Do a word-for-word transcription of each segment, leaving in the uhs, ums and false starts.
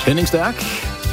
Henning Stærk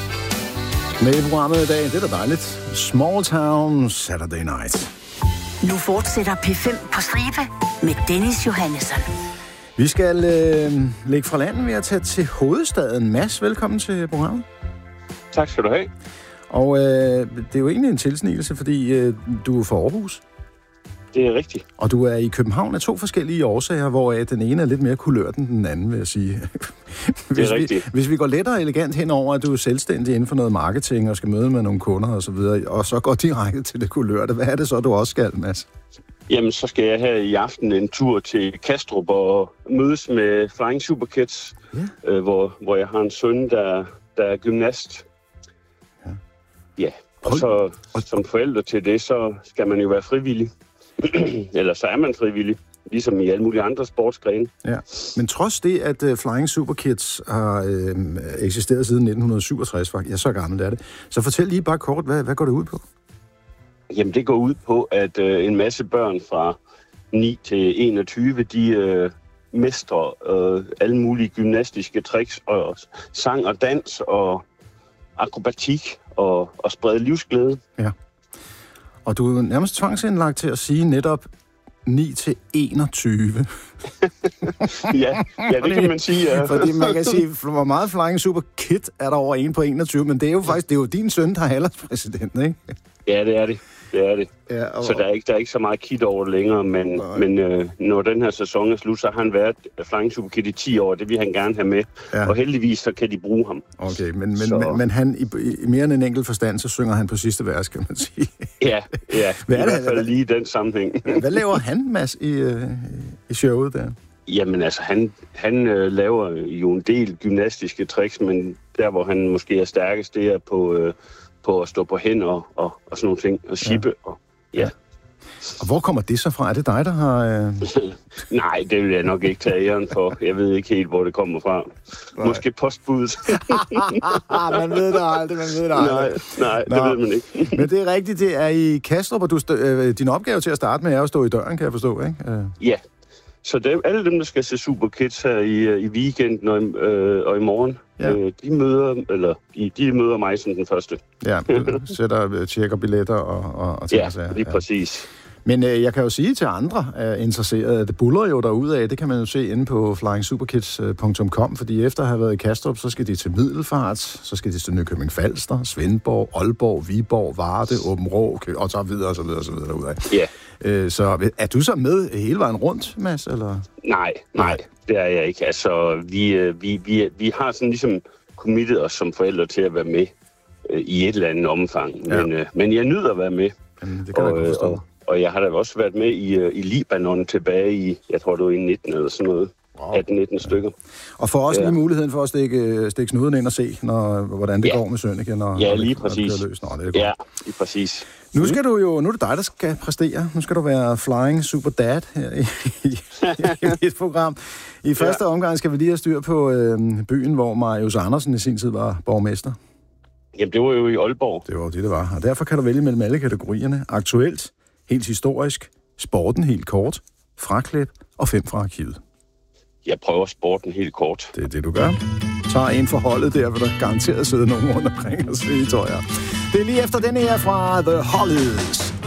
med i programmet i dag. Det er da dejligt. Small Town Saturday Night. Nu fortsætter P fem på stribe med Dennis Johannesson. Vi skal øh, lægge fra landet ved at tage til hovedstaden. Mads, velkommen til programmet. Tak skal du have. Og øh, det er jo egentlig en tilsnigelse, fordi øh, du er fra Aarhus. Det er rigtigt. Og du er i København af to forskellige årsager, hvor den ene er lidt mere kulørt end den anden, vil jeg sige. Det hvis er rigtigt. Vi, hvis vi går let og elegant henover, at du er selvstændig inden for noget marketing og skal møde med nogle kunder og så videre, og så går direkte til det kulørte. Hvad er det så, du også skal, Mads? Jamen, så skal jeg her i aften en tur til Kastrup og mødes med Flying Superkids, ja. øh, hvor, hvor jeg har en søn, der, der er gymnast. Ja. ja. Og så som forældre til det, så skal man jo være frivillig. Eller så er man frivillig, ligesom i alle mulige andre sportsgrene. Ja. Men trods det, at uh, Flying Superkids har øh, eksisteret siden nitten syvogtres, faktisk, ja, så gammelt er det, så fortæl lige bare kort, hvad, hvad går det ud på? Jamen, det går ud på, at øh, en masse børn fra ni til enogtyve, de øh, mestrer øh, alle mulige gymnastiske tricks, og sang og dans, og akrobatik, og, og sprede livsglæde. Ja. Og du er nærmest tvangsindlagt til at sige netop ni til enogtyve. ja, ja, det kan man sige, ja. Fordi man kan sige, hvor meget Flying Super Kid er der over en på enogtyve, men det er jo faktisk, det er jo din søn, der er alderspræsident, ikke? Ja, det er det. Det er det. Ja, og... Så der er, ikke, der er ikke så meget kid over det længere, men, men øh, når den her sæson er slut, så har han været Flying Super Kid i ti år, det vil han gerne have med. Ja. Og heldigvis, så kan de bruge ham. Okay, men, men, men, men han, i, i mere end en enkelt forstand, så synger han på sidste vers, kan man sige. Ja, ja. Hvad er i det, hvert fald lige i den sammenhæng. Hvad laver han, Mads, i, øh, i showet der? Jamen altså, han, han øh, laver jo en del gymnastiske tricks, men der, hvor han måske er stærkest, det er på... Øh, på at stå på hænder og, og, og sådan nogle ting, og shippe, ja. Og ja. ja. Og hvor kommer det så fra? Er det dig, der har... Øh... Nej, det vil jeg nok ikke tage æren for. Jeg ved ikke helt, hvor det kommer fra. Nej. Måske postbuddet. man ved det aldrig, man ved det aldrig. Nej, nej, det Nå. ved man ikke. Men det er rigtigt, det er i Kastrup, og du st- øh, din opgave til at starte med er at stå i døren, kan jeg forstå, ikke? Øh. Ja. Så dem, alle dem, der skal se Superkids her i, i weekenden og, øh, og i morgen, ja. øh, de møder eller de, de møder mig som den første. Ja, sætter, tjekker billetter og, og, og ja, lige ja. præcis. Men øh, jeg kan jo sige til andre øh, interesserede, at det buller jo derudad. Det kan man jo se inde på flying superkids punktum com, fordi efter at have været i Kastrup, så skal de til Middelfart, så skal de til Nykøbing Falster, Svendborg, Aalborg, Viborg, Varde, Aabenraa, og så videre og så videre og så videre derudad. Ja. Øh, så er du så med hele vejen rundt, Mads, eller? Nej, nej, det er jeg ikke. Altså, vi, vi, vi, vi har sådan ligesom committet os som forældre til at være med øh, i et eller andet omfang. Ja. Men, øh, men jeg nyder at være med. Jamen, det kan og, jeg godt forstå. Og, og jeg har da også været med i, i Libanon tilbage i, jeg tror det var i nitten eller sådan noget. Wow. atten nitten stykker. Og for også ja. lige muligheden for at stikke, stikke snuden ind og se, når, hvordan det ja. går med Sønneke, når, ja, når lige det, præcis. Når det løs. Nå, det ja, lige præcis. Nu skal du jo, nu er det dig, der skal præstere. Nu skal du være Flying Super Dad her i, i, i mit program. I første ja. omgang skal vi lige have styr på øh, byen, hvor Marius Andersen i sin tid var borgmester. Jamen, det var jo i Aalborg. Det var det, det var. Og derfor kan du vælge mellem alle kategorierne. Aktuelt, helt historisk, sporten helt kort, fraklip og fem fra arkivet. Jeg prøver sporten helt kort. Det er det, du gør. Tager en for holdet der, hvor der garanteret sidder nogen rundt omkring og se, tror jeg. Det er lige efter denne her fra The Hollies.